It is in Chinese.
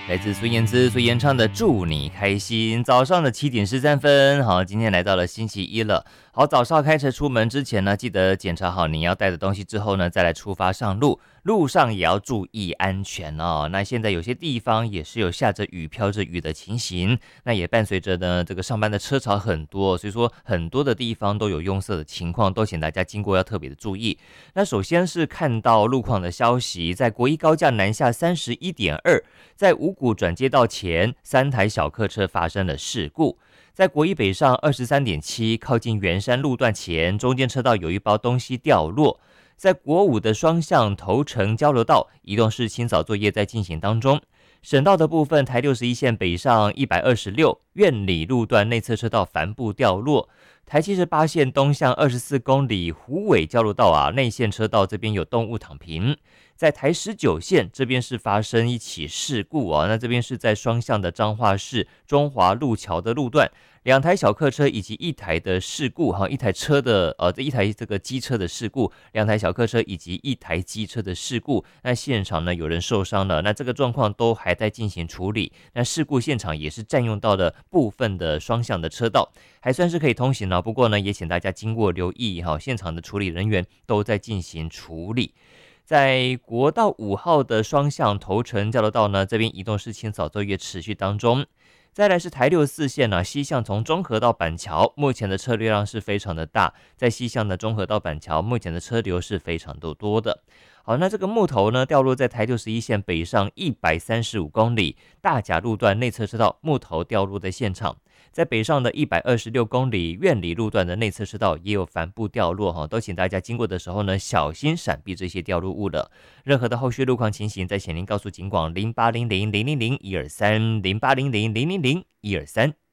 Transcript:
来自孙燕姿所演唱的《祝你开心》。早上的7点13分，好，今天来到了星期一了。好，早上开车出门之前呢，记得检查好你要带的东西之后呢，再来出发上路。路上也要注意安全哦。那现在有些地方也是有下着雨、飘着雨的情形，那也伴随着呢这个上班的车潮很多，所以说很多的地方都有拥塞的情况，都请大家经过要特别的注意。那首先是看到路况的消息，在国一高架南下31.2，在五股转接道前3台小客车发生了事故。在国一北上23.7，靠近圆山路段前，中间车道有一包东西掉落。在国五的双向头城交流道，移动式清扫作业在进行当中。省道的部分，台61线北上126，苑里路段内侧车道帆布掉落。台78线东向24公里虎尾交流道内线车道这边有动物躺平。在台19线这边是发生一起事故那这边是在双向的彰化市中华路桥的路段，2台小客车以及1台的事故一台车的一台这个机车的事故，2台小客车以及1台机车的事故。那现场呢有人受伤了，那这个状况都还在进行处理。那事故现场也是占用到了部分的双向的车道，还算是可以通行不过呢也请大家经过留意现场的处理人员都在进行处理。在国道5号的双向头城交流道呢，这边移动式清扫作业持续当中。再来是台64线西向从中和到板桥，目前的车流量是非常的大，在西向的中和到板桥，目前的车流是非常多的。好，那这个木头呢掉落在台61线北上135公里，大甲路段内侧车道木头掉落在现场。在北上的126公里苑里路段的内侧车道也有帆布掉落都请大家经过的时候呢小心闪避这些掉落物了。任何的后续路况情形，再请您告诉警广0800000123 0800000123。